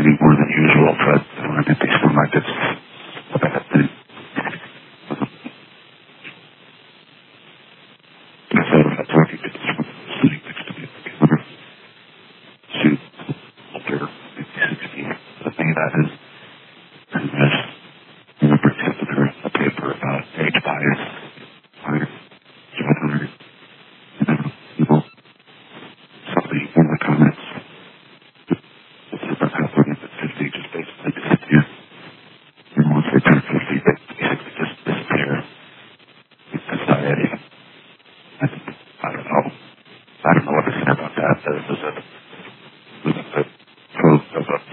maybe more than usual, but I don't want to get these from my bits. So that's why you get sitting next to me at the counter. Suit, Walter, 60. The thing that is, and this, I remember accepted her a paper about age bias, 100, 700, and then people, somebody, one of the comments, it's about how women at 50 just basically disappear. And once they turn 50, they basically just disappear in society. I don't know. I don't know what to say about that. There was a quote of a